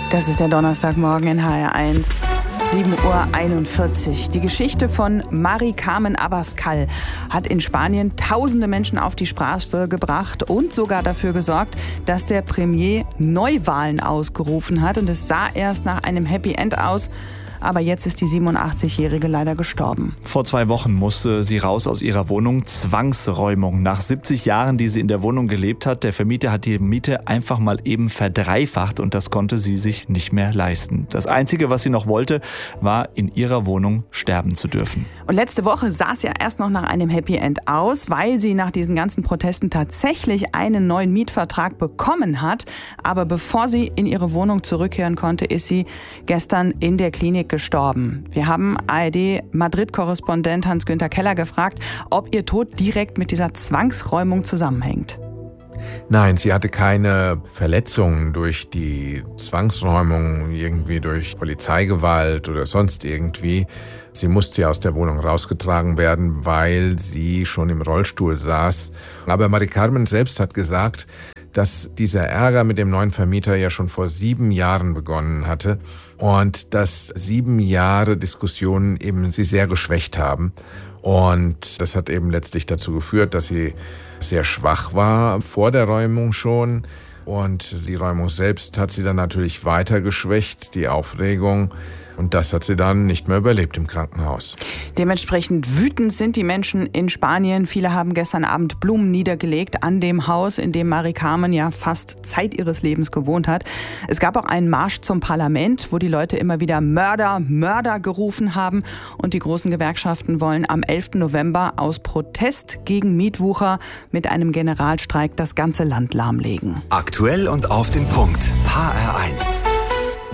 Das ist der Donnerstagmorgen in HR1, 7:41 Uhr. Die Geschichte von Mari Carmen Abascal hat in Spanien tausende Menschen auf die Straße gebracht und sogar dafür gesorgt, dass der Premier Neuwahlen ausgerufen hat. Und es sah erst nach einem Happy End aus. Aber jetzt ist die 87-Jährige leider gestorben. Vor 2 Wochen musste sie raus aus ihrer Wohnung. Zwangsräumung. Nach 70 Jahren, die sie in der Wohnung gelebt hat, der Vermieter hat die Miete einfach mal eben verdreifacht und das konnte sie sich nicht mehr leisten. Das Einzige, was sie noch wollte, war in ihrer Wohnung sterben zu dürfen. Und letzte Woche sah es ja erst noch nach einem Happy End aus, weil sie nach diesen ganzen Protesten tatsächlich einen neuen Mietvertrag bekommen hat. Aber bevor sie in ihre Wohnung zurückkehren konnte, ist sie gestern in der Klinik gestorben. Wir haben ARD-Madrid-Korrespondent Hans-Günther Keller gefragt, ob ihr Tod direkt mit dieser Zwangsräumung zusammenhängt. Nein, sie hatte keine Verletzungen durch die Zwangsräumung, irgendwie durch Polizeigewalt oder sonst irgendwie. Sie musste ja aus der Wohnung rausgetragen werden, weil sie schon im Rollstuhl saß. Aber Mari Carmen selbst hat gesagt, dass dieser Ärger mit dem neuen Vermieter ja schon vor 7 Jahren begonnen hatte und dass 7 Jahre Diskussionen eben sie sehr geschwächt haben. Und das hat eben letztlich dazu geführt, dass sie sehr schwach war vor der Räumung schon. Und die Räumung selbst hat sie dann natürlich weiter geschwächt, die Aufregung. Und das hat sie dann nicht mehr überlebt im Krankenhaus. Dementsprechend wütend sind die Menschen in Spanien. Viele haben gestern Abend Blumen niedergelegt an dem Haus, in dem Mari Carmen ja fast Zeit ihres Lebens gewohnt hat. Es gab auch einen Marsch zum Parlament, wo die Leute immer wieder Mörder, Mörder gerufen haben. Und die großen Gewerkschaften wollen am 11. November aus Protest gegen Mietwucher mit einem Generalstreik das ganze Land lahmlegen. Aktuell und auf den Punkt. HR